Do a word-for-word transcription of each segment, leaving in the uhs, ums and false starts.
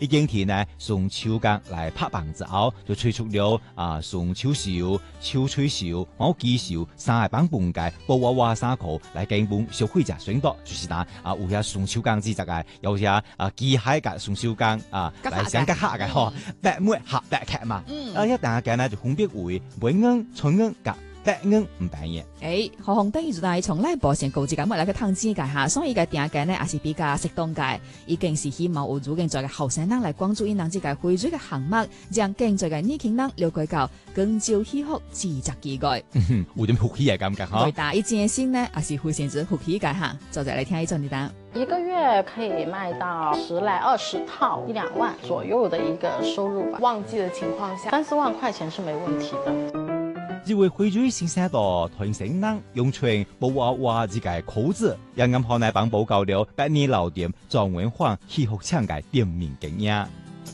一經天呢，從秋間來拍棒之後，就推出了啊，從秋繡、秋吹繡、毛機繡三個版本嘅布娃娃衫褲來根本消費者選擇，就是嗱啊，有些從秋間之隻嘅，有些啊機械嘅從秋間啊來上格客嘅嗬，白梅合白劇嘛，啊一大家呢就分別為梅恩、春恩及白恩唔扮嘢。 誒，何鴻燐就係從來保險告知咁乜嚟嘅投資嘅嚇，所以嘅定價呢也是比較適當嘅，已經是希望有足夠在嘅後生人嚟關注因當之嘅匯水嘅項目，讓更在嘅年輕人了解到更招喜學自責機會。 有點福氣嘅感覺嗬。 對，但係建議呢，也是非常之福氣嘅嚇，就再嚟聽一陣啲單。 一個月可以賣到十來二十套，一兩萬左右的一個收入吧。 旺季的情況下， 三四萬塊錢是沒問題的。 因為匯水先生到團成人用全布娃娃之嘅褲子，也暗可能幫報告了百年老店莊文晃戲服廠嘅店面經驗。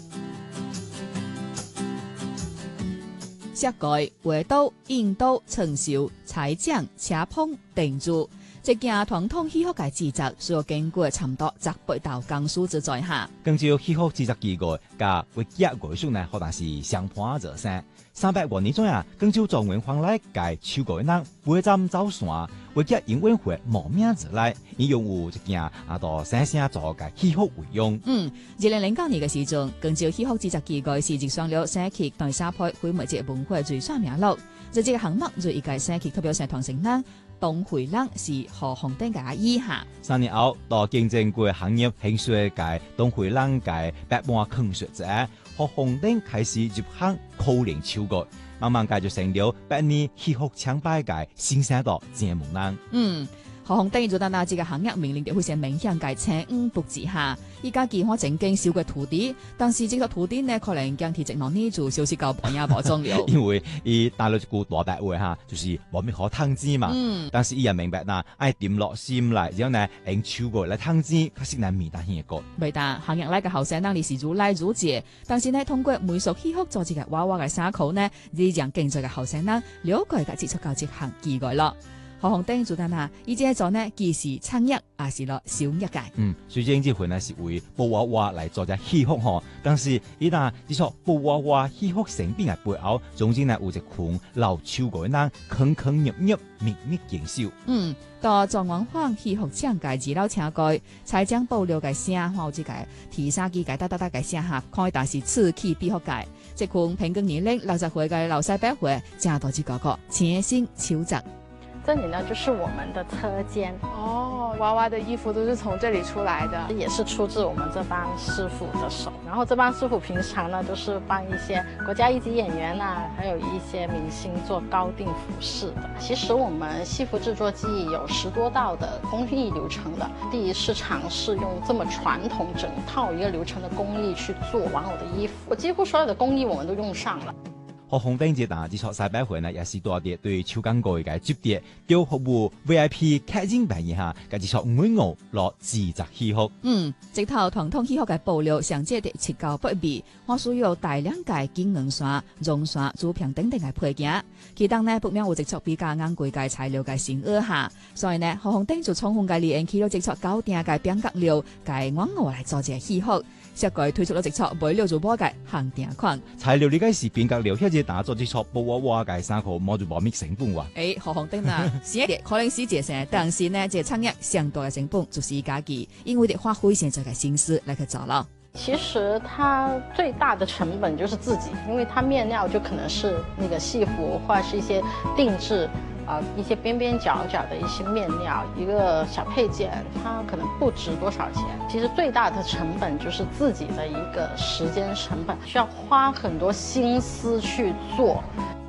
設計、畫刀、印刀、成繡、裁漿、車棚、訂做，這件傳統戲服嘅製作需要經過差唔多十八道工序之在下。 根據戲服製作機構加會計藝術呢，可能是相伴而生。三百多年中啊，根據莊文晃來嘅秋改人會站走線，會計營運會冒名而來，以用有一件啊到生生做嘅戲服為用。 嗯，二零零九年嘅時陣，根據戲服製作機構是接上了社企同沙配會媒節文化最上名錄，就這個項目就一個社企特別社團成人董惠蘭是何鴻燐嘅醫下。三年後到競爭過行業興衰嘅董惠蘭嘅百萬坑學者。何鴻燐開始入行可能超過，慢慢介就成了百年戲服廠牌嘅新生代節目人。 嗯，何鴻燐做到那這個行業面臨嘅會係明顯嘅青五不之下，依家見我正經少嘅徒弟，但是這個徒弟呢可能將提職能呢做少少夠半也冇中了。 因為伊大陸一句大白話哈，就是冇咩可通知嘛。嗯，但是伊人明白嗱，愛點落心嚟，然後呢，用超過嚟通知，確實難免得顯個。 未但行業嚟嘅後生當然是如來如謝，但是呢通過美術戲服做這個娃娃嘅衫褲呢，呢讓競爭嘅後生人了解嘅接觸到這項機會咯。何鴻燐做得啊，依隻做呢既是創業，也是落小一屆。 嗯，雖然這回呢是為布娃娃嚟做隻戲服嗬，但是依單只錯布娃娃戲服成品嘅背後，總之呢有一群老超過人坑坑入入秘密營銷。 嗯，到莊文晃戲服廠嘅二樓車蓋，才將布料嘅聲或者嘅提沙機嘅得得得嘅聲下，開大是刺激皮服界。這群平均年齡六十歲嘅老細伯會，加多幾個個潛心超值。 這裡呢就是我們的車間哦，娃娃的衣服都是從這裡出來的， 也是出自我們這幫師傅的手。然後這幫師傅平常呢都是幫一些國家一級演員啊，還有一些明星做高定服飾的。其實我們戲服製作技藝有十多道的工藝流程的，第一次嘗試用這麼傳統整套一個流程的工藝去做玩偶的衣服，我幾乎所有的工藝我們都用上了。 何鴻燐節單之錯細擺會呢，也是多啲對秋間過嘅接觸，要服務 V I P 客人辦一下，嘅之錯每牛落自責戲服。 嗯，直頭傳統戲服嘅布料上借啲切膠不比，我需要大量嘅金銀線、絨線、竹片等等嘅配件。其當呢，不免有直錯比較昂貴嘅材料嘅先額下，所以呢，何鴻燐就充分嘅利用起咗直錯高定嘅邊角料，嘅我我嚟做隻戲服。設計推出咗直錯買料做波嘅限定款。 材料呢個是邊角料，或者打做直錯布娃娃嘅衫褲，冇做保密成本喎。 誒，何鴻燐啊，是一啲可能是節省，但是呢，這產業相對嘅成本就是家己，因為得花費現在嘅心思嚟去做咯。 其實它最大的成本就是自己，因為它面料就可能是那個戲服或者是一些定製。啊，一些邊邊角角的一些面料，一個小配件，它可能不值多少錢。其實最大的成本就是自己的一個時間成本，需要花很多心思去做。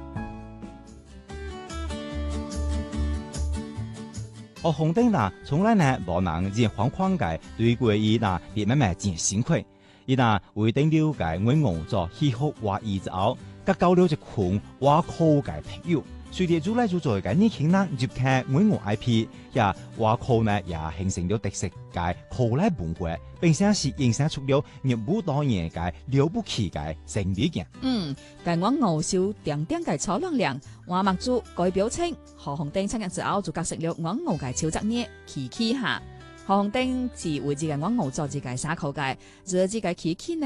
何鴻燐呐，從來呢無能見框框嘅對過伊呐，別慢慢漸辛苦。伊呐為頂了嘅我我做戲服畫意之後，甲交了一群畫酷嘅朋友。隨着做來做做嘅年輕人入看我我 I P， 也畫酷呢也形成了特色嘅酷來文化，並且是影響出了日舞當年嘅了不起嘅成績嘅。 嗯，但我傲笑點點嘅超能量，畫墨珠改表情，何鴻燐參加之後就結識了我傲嘅超職業琪琪下。何鴻燐是為自己我傲做自己衫褲嘅，做自己琪琪呢。